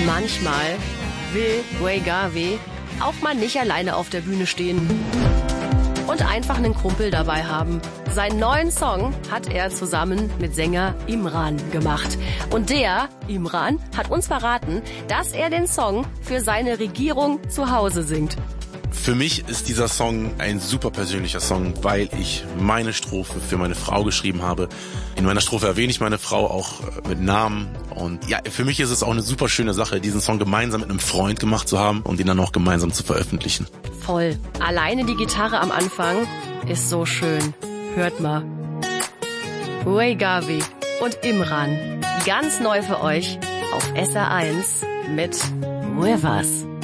Manchmal will Way auch mal nicht alleine auf der Bühne stehen und einfach einen Kumpel dabei haben. Seinen neuen Song hat er zusammen mit Sänger Imran gemacht. Und der, Imran, hat uns verraten, dass er den Song für seine Regierung zu Hause singt. Für mich ist dieser Song ein super persönlicher Song, weil ich meine Strophe für meine Frau geschrieben habe. In meiner Strophe erwähne ich meine Frau auch mit Namen. Und ja, für mich ist es auch eine super schöne Sache, diesen Song gemeinsam mit einem Freund gemacht zu haben und ihn dann auch gemeinsam zu veröffentlichen. Voll. Alleine die Gitarre am Anfang ist so schön. Hört mal. Way und Imran. Ganz neu für euch auf SR1 mit Rivers.